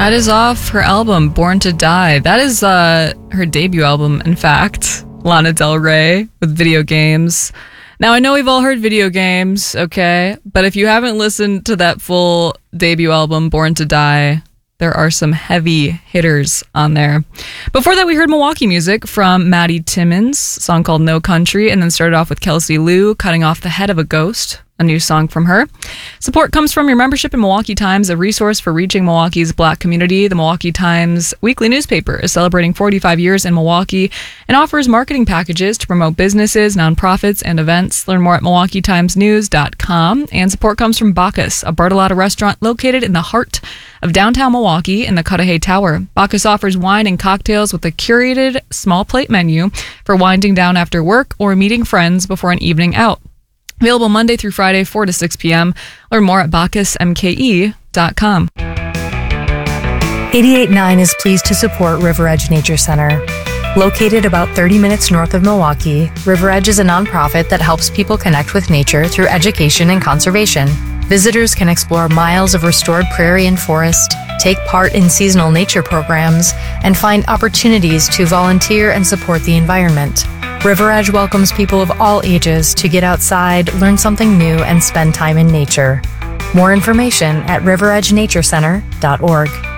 That is off her album, Born to Die. That is her debut album, in fact. Lana Del Rey with Video Games. Now, I know we've all heard Video Games, okay? But if you haven't listened to that full debut album, Born to Die, there are some heavy hitters on there. Before that, we heard Milwaukee music from Maddie Timmons, a song called No Country, and then started off with Kelsey Lou, Cutting Off the Head of a Ghost, a new song from her. Support comes from your membership in Milwaukee Times, a resource for reaching Milwaukee's Black community. The Milwaukee Times weekly newspaper is celebrating 45 years in Milwaukee and offers marketing packages to promote businesses, nonprofits, and events. Learn more at MilwaukeeTimesNews.com. And support comes from Bacchus, a Bartolotta restaurant located in the heart of downtown Milwaukee in the Cudahy Tower. Bacchus offers wine and cocktails with a curated small plate menu for winding down after work or meeting friends before an evening out. Available Monday through Friday, 4 to 6 p.m. Learn more at BacchusMKE.com. 88.9 is pleased to support River Edge Nature Center. Located about 30 minutes north of Milwaukee, River Edge is a nonprofit that helps people connect with nature through education and conservation. Visitors can explore miles of restored prairie and forest, take part in seasonal nature programs, and find opportunities to volunteer and support the environment. River Edge welcomes people of all ages to get outside, learn something new, and spend time in nature. More information at riveredgenaturecenter.org.